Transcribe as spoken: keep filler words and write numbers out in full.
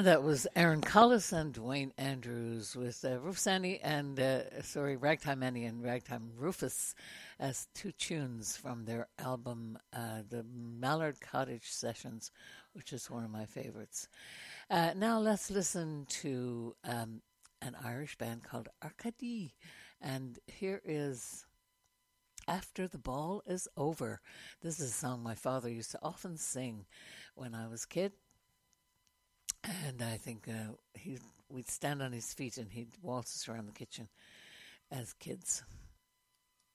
That was Aaron Cullis and Dwayne Andrews with uh, Rufus Annie and, uh, sorry, Ragtime Annie and Ragtime Rufus as two tunes from their album, uh, the Mallard Cottage Sessions, which is one of my favorites. Uh, now let's listen to um, an Irish band called Arcadie. And here is After the Ball is Over. This is a song my father used to often sing when I was a kid. And I think uh, he we'd stand on his feet and he'd waltz us around the kitchen as kids.